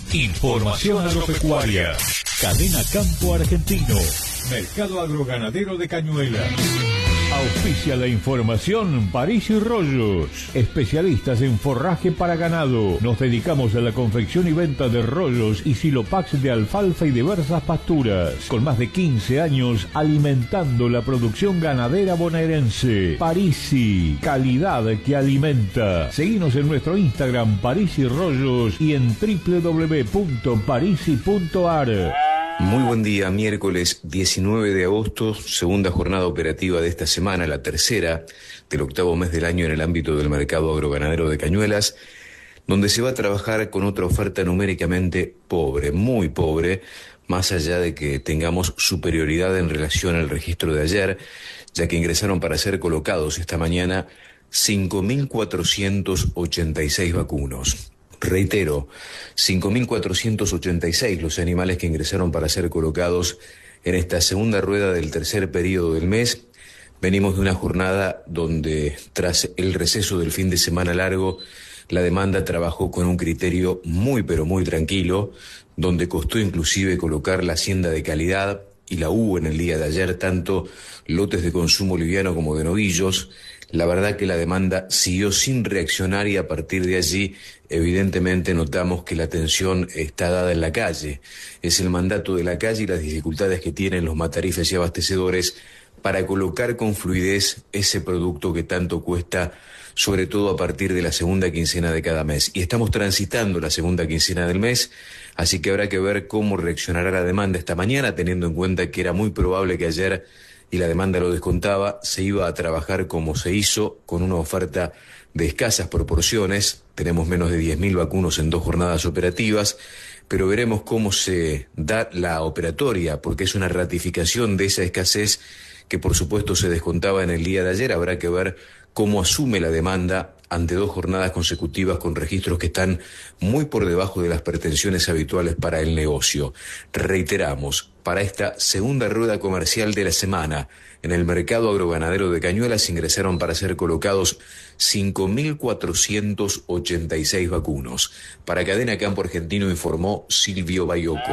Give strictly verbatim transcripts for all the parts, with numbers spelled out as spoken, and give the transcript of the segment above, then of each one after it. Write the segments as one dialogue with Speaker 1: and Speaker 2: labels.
Speaker 1: Información agropecuaria. Cadena Campo Argentino. Mercado Agroganadero de Cañuelas. Auspicia la información París y Rollos, especialistas en forraje para ganado. Nos dedicamos a la confección y venta de rollos y silopax de alfalfa y diversas pasturas. Con más de quince años alimentando la producción ganadera bonaerense. Parisi, calidad que alimenta. Seguinos en nuestro Instagram París y Rollos y en doble u doble u doble u punto parisi punto a r.
Speaker 2: Muy buen día, miércoles diecinueve de agosto, segunda jornada operativa de esta semana, la tercera del octavo mes del año en el ámbito del mercado agroganadero de Cañuelas, donde se va a trabajar con otra oferta numéricamente pobre, muy pobre, más allá de que tengamos superioridad en relación al registro de ayer, ya que ingresaron para ser colocados esta mañana cinco mil cuatrocientos ochenta y seis vacunos. Reitero, cinco mil cuatrocientos ochenta y seis los animales que ingresaron para ser colocados en esta segunda rueda del tercer periodo del mes. Venimos de una jornada donde, tras el receso del fin de semana largo, la demanda trabajó con un criterio muy pero muy tranquilo, donde costó inclusive colocar la hacienda de calidad, y la hubo en el día de ayer, tanto lotes de consumo liviano como de novillos. La verdad que la demanda siguió sin reaccionar y a partir de allí evidentemente notamos que la tensión está dada en la calle. Es el mandato de la calle y las dificultades que tienen los matarifes y abastecedores para colocar con fluidez ese producto que tanto cuesta, sobre todo a partir de la segunda quincena de cada mes. Y estamos transitando la segunda quincena del mes, así que habrá que ver cómo reaccionará la demanda esta mañana, teniendo en cuenta que era muy probable que ayer, y la demanda lo descontaba, se iba a trabajar como se hizo, con una oferta de escasas proporciones. Tenemos menos de diez mil vacunos en dos jornadas operativas, pero veremos cómo se da la operatoria, porque es una ratificación de esa escasez que por supuesto se descontaba en el día de ayer. Habrá que ver cómo asume la demanda ante dos jornadas consecutivas con registros que están muy por debajo de las pretensiones habituales para el negocio. Reiteramos, para esta segunda rueda comercial de la semana, en el mercado agroganadero de Cañuelas ingresaron para ser colocados cinco mil cuatrocientos ochenta y seis vacunos. Para Cadena Campo Argentino informó Silvio Bayoco.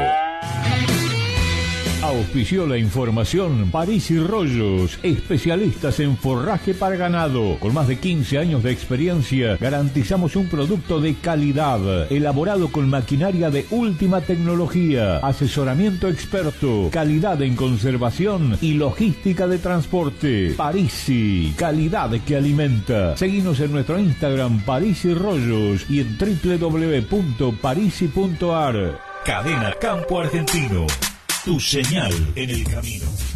Speaker 1: Auspició la información París y Rollos, especialistas en forraje para ganado. Con más de quince años de experiencia, garantizamos un producto de calidad, elaborado con maquinaria de última tecnología, asesoramiento experto, calidad en conservación y logística de transporte. Parisi, calidad que alimenta. Seguinos en nuestro Instagram París y Rollos y en doble u doble u doble u punto parisi punto a r. Cadena Campo Argentino. Tu señal en el camino.